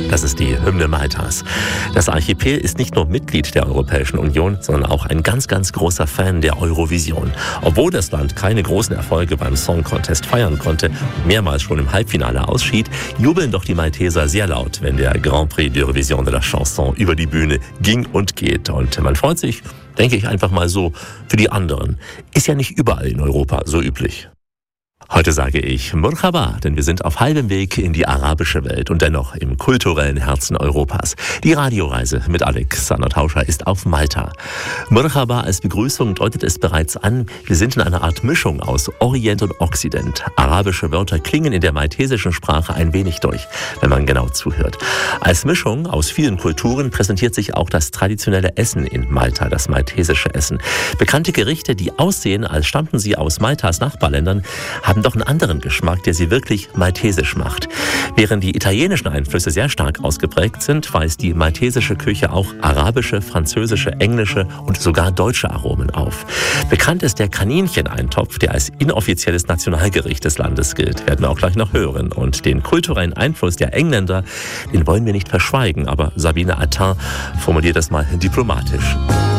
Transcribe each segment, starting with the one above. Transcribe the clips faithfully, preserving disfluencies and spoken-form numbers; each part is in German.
Das ist die Hymne Maltas. Das Archipel ist nicht nur Mitglied der Europäischen Union, sondern auch ein ganz, ganz großer Fan der Eurovision. Obwohl das Land keine großen Erfolge beim Song Contest feiern konnte und mehrmals schon im Halbfinale ausschied, jubeln doch die Malteser sehr laut, wenn der Grand Prix d'Eurovision de la Chanson über die Bühne ging und geht. Und man freut sich, denke ich einfach mal so, für die anderen. Ist ja nicht überall in Europa so üblich. Heute sage ich Merhaba, denn wir sind auf halbem Weg in die arabische Welt und dennoch im kulturellen Herzen Europas. Die Radioreise mit Alexander Tauscher ist auf Malta. Merhaba als Begrüßung deutet es bereits an, wir sind in einer Art Mischung aus Orient und Okzident. Arabische Wörter klingen in der maltesischen Sprache ein wenig durch, wenn man genau zuhört. Als Mischung aus vielen Kulturen präsentiert sich auch das traditionelle Essen in Malta, das maltesische Essen. Bekannte Gerichte, die aussehen, als stammten sie aus Maltas Nachbarländern, haben doch einen anderen Geschmack, der sie wirklich maltesisch macht. Während die italienischen Einflüsse sehr stark ausgeprägt sind, weist die maltesische Küche auch arabische, französische, englische und sogar deutsche Aromen auf. Bekannt ist der Kanincheneintopf, der als inoffizielles Nationalgericht des Landes gilt. Werden wir auch gleich noch hören. Und den kulturellen Einfluss der Engländer, den wollen wir nicht verschweigen, aber Sabine Attin formuliert das mal diplomatisch.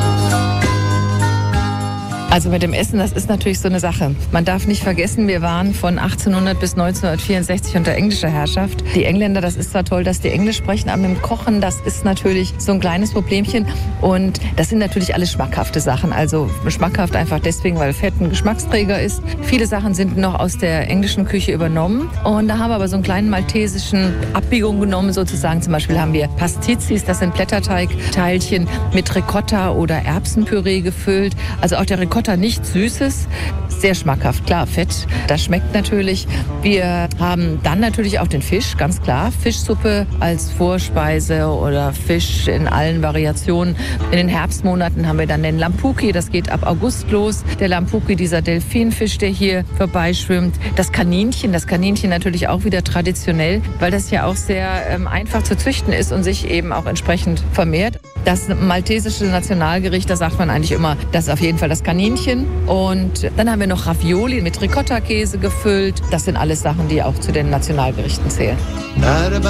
Also mit dem Essen, das ist natürlich so eine Sache. Man darf nicht vergessen, wir waren von achtzehnhundert bis neunzehnhundertvierundsechzig unter englischer Herrschaft. Die Engländer, das ist zwar toll, dass die Englisch sprechen, aber mit dem Kochen, das ist natürlich so ein kleines Problemchen. Und das sind natürlich alles schmackhafte Sachen. Also schmackhaft einfach deswegen, weil Fett ein Geschmacksträger ist. Viele Sachen sind noch aus der englischen Küche übernommen. Und da haben wir aber so einen kleinen maltesischen Abbiegung genommen sozusagen. Zum Beispiel haben wir Pastizis, das sind Blätterteigteilchen mit Ricotta oder Erbsenpüree gefüllt. Also auch der Ricotta nichts Süßes, sehr schmackhaft, klar, Fett, das schmeckt natürlich. Wir haben dann natürlich auch den Fisch, ganz klar, Fischsuppe als Vorspeise oder Fisch in allen Variationen. In den Herbstmonaten haben wir dann den Lampuki, das geht ab August los. Der Lampuki, dieser Delfinfisch, der hier vorbeischwimmt. Das Kaninchen, das Kaninchen natürlich auch wieder traditionell, weil das ja auch sehr ähm, einfach zu züchten ist und sich eben auch entsprechend vermehrt. Das maltesische Nationalgericht, da sagt man eigentlich immer, das ist auf jeden Fall das Kaninchen. Und dann haben wir noch Ravioli mit Ricotta-Käse gefüllt. Das sind alles Sachen, die auch zu den Nationalgerichten zählen.